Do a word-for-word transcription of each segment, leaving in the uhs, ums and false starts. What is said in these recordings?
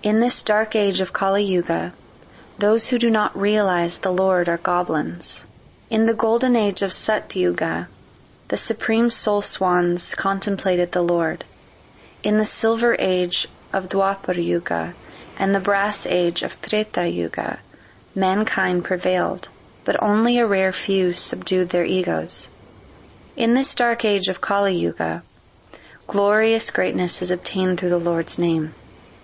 In this dark age of Kali Yuga, those who do not realize the Lord are goblins. In the golden age of Satyuga, the supreme soul swans contemplated the Lord. In the silver age of Dwapar Yuga and the brass age of Treta Yuga, mankind prevailed, but only a rare few subdued their egos. In this dark age of Kali Yuga, glorious greatness is obtained through the Lord's name.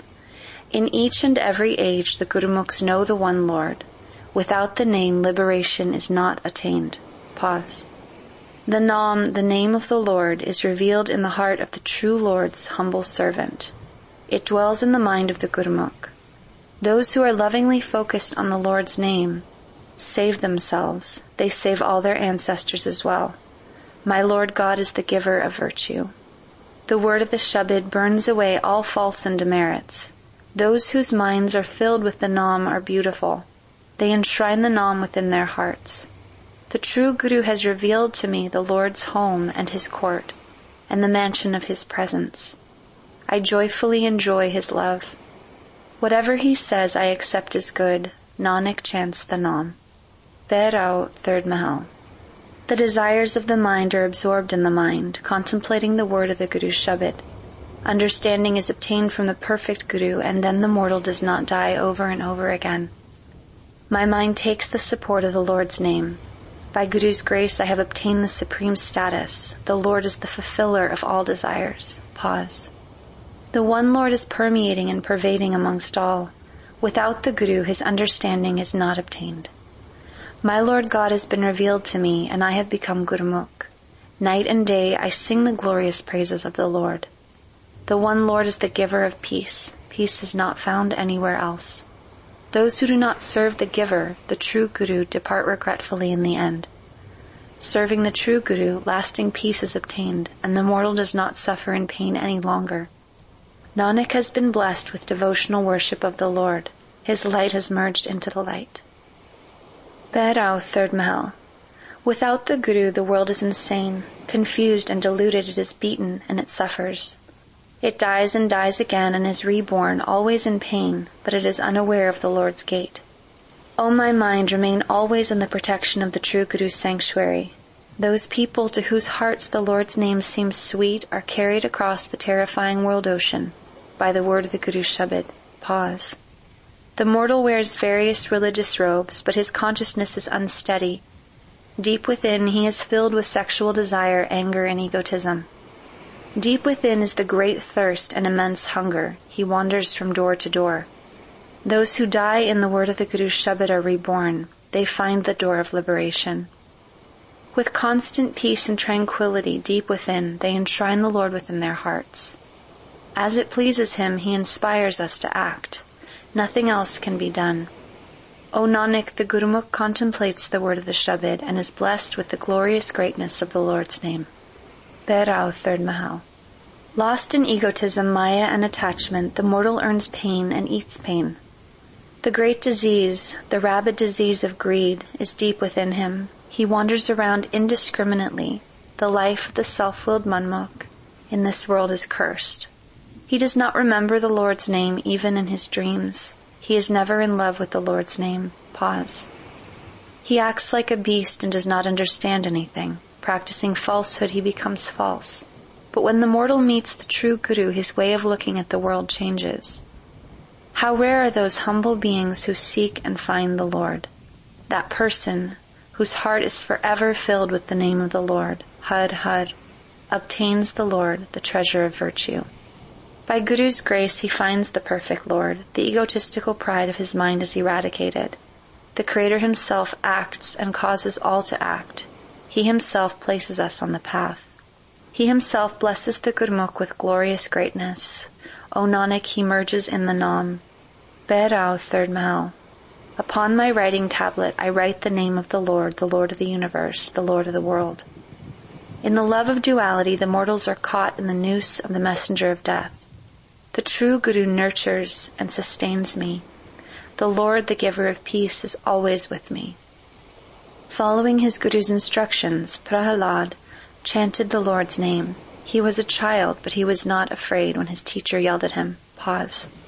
In each and every age the Gurumukhs know the one Lord. Without the name, liberation is not attained. Pause. The Nam, the name of the Lord, is revealed in the heart of the true Lord's humble servant. It dwells in the mind of the Gurumukh. Those who are lovingly focused on the Lord's name save themselves. They save all their ancestors as well. My Lord God is the giver of virtue. The word of the Shabad burns away all faults and demerits. Those whose minds are filled with the Nam are beautiful. They enshrine the Nam within their hearts. The true Guru has revealed to me the Lord's home and his court, and the mansion of his presence. I joyfully enjoy his love. Whatever he says I accept as good. Nanak chants the Nam. Bhairao, third Mahal. The desires of the mind are absorbed in the mind, contemplating the word of the Guru's Shabad. Understanding is obtained from the perfect Guru, and then the mortal does not die over and over again. My mind takes the support of the Lord's name. By Guru's grace I have obtained the supreme status. The Lord is the fulfiller of all desires. Pause. The one Lord is permeating and pervading amongst all. Without the Guru, his understanding is not obtained. My Lord God has been revealed to me, and I have become Gurumukh. Night and day I sing the glorious praises of the Lord. The one Lord is the giver of peace. Peace is not found anywhere else. Those who do not serve the giver, the true Guru, depart regretfully in the end. Serving the true Guru, lasting peace is obtained, and the mortal does not suffer in pain any longer. Nanak has been blessed with devotional worship of the Lord. His light has merged into the light. Bhairao, third Mahal. Without the Guru, the world is insane. Confused and deluded, it is beaten, and it suffers. It dies and dies again and is reborn, always in pain, but it is unaware of the Lord's gate. O my mind, remain always in the protection of the true Guru's sanctuary. Those people to whose hearts the Lord's name seems sweet are carried across the terrifying world ocean by the word of the Guru's Shabad. Pause. The mortal wears various religious robes, but his consciousness is unsteady. Deep within, he is filled with sexual desire, anger, and egotism. Deep within is the great thirst and immense hunger. He wanders from door to door. Those who die in the word of the Guru's Shabad are reborn. They find the door of liberation. With constant peace and tranquility deep within, they enshrine the Lord within their hearts. As it pleases him, he inspires us to act. Nothing else can be done. O Nanak, the Gurumukh contemplates the word of the Shabad and is blessed with the glorious greatness of the Lord's name. Bhairao, third Mahal. Lost in egotism, maya, and attachment, the mortal earns pain and eats pain. The great disease, the rabid disease of greed, is deep within him. He wanders around indiscriminately. The life of the self-willed Manmukh in this world is cursed. He does not remember the Lord's name even in his dreams. He is never in love with the Lord's name. Pause. He acts like a beast and does not understand anything. Practicing falsehood, he becomes false. But when the mortal meets the true Guru, his way of looking at the world changes. How rare are those humble beings who seek and find the Lord. That person whose heart is forever filled with the name of the Lord, Har Har, obtains the Lord, the treasure of virtue. By Guru's grace, he finds the perfect Lord. The egotistical pride of his mind is eradicated. The Creator himself acts and causes all to act. He himself places us on the path. He himself blesses the Gurmukh with glorious greatness. O Nanak, he merges in the Nam. Bhairao, third Mahal. Upon my writing tablet I write the name of the Lord, the Lord of the universe, the Lord of the world. In the love of duality, the mortals are caught in the noose of the messenger of death. The true Guru nurtures and sustains me. The Lord, the giver of peace, is always with me. Following his Guru's instructions, Prahalad chanted the Lord's name. He was a child, but he was not afraid when his teacher yelled at him. Pause.